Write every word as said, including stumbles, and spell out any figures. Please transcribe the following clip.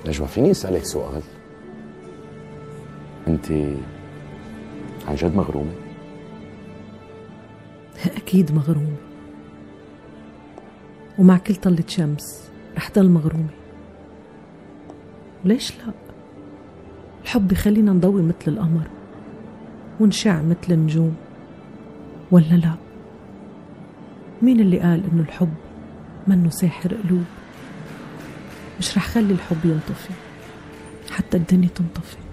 نجوى فيني أسألك سؤال؟ أنت عن جد مغرومة؟ أكيد مغرومة، ومع كل طلة شمس رح ضل مغرومة. ليش لا؟ الحب يخلينا نضوي مثل القمر ونشع مثل النجوم، ولا لا؟ مين اللي قال إنه الحب منه ساحر قلوب؟ مش رح خلي الحب ينطفي حتى الدنيا تنطفي.